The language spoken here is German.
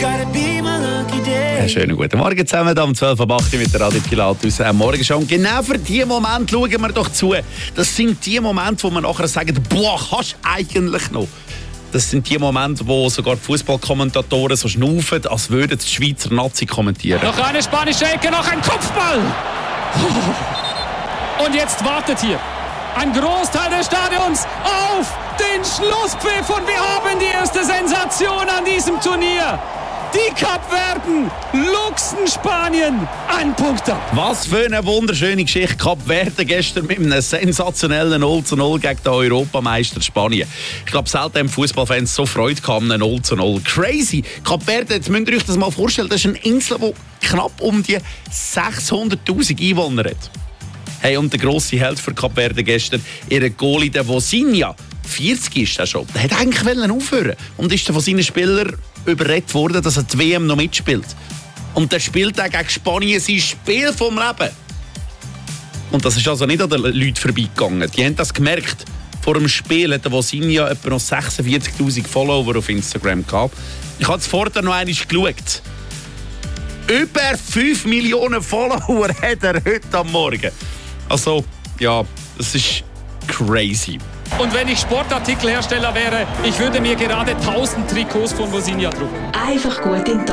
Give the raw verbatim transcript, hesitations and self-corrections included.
Einen schönen guten Morgen zusammen, am zwölf Uhr acht mit der Radio Pilatus am Morgen schon. Und genau für diese Momente schauen wir doch zu. Das sind die Momente, wo man nachher sagt, boah, kannst du eigentlich noch? Das sind die Momente, wo sogar die Fußballkommentatoren so schnaufen, als würden die Schweizer Nazi kommentieren. Noch eine spanische Ecke, noch ein Kopfball! Und jetzt wartet hier ein Großteil des Stadions auf den Schlusspfiff und wir haben die erste Sensation an diesem Turnier. Die Kapverden luchsen Spanien einen Punkt ab. Was für eine wunderschöne Geschichte. Kapverden gestern mit einem sensationellen null zu null gegen den Europameister Spanien. Ich glaube, selten haben Fußballfans so Freude gehabt, ein null zu null. Crazy. Kapverden, jetzt müsst ihr euch das mal vorstellen, das ist eine Insel, die knapp um die sechshunderttausend Einwohner hat. Hey, und der grosse Held für Kapverden gestern, ihr Goalie, der Vozinha, vierzig ist er schon, der hätte eigentlich aufhören und ist von seinen Spielern überredet worden, dass er die W M noch mitspielt. Und der spielt auch gegen Spanien sein Spiel vom Leben. Und das ist also nicht an den Leuten vorbeigegangen. Die haben das gemerkt. Vor dem Spiel hat der Vozinha etwa noch sechsundvierzigtausend Follower auf Instagram gehabt. Ich habe es vorher noch einmal geschaut. Über fünf Millionen Follower hat er heute am Morgen. Also, ja, das ist crazy. Und wenn ich Sportartikelhersteller wäre, ich würde mir gerade tausend Trikots von Vozinha drucken. Einfach gut in den Tag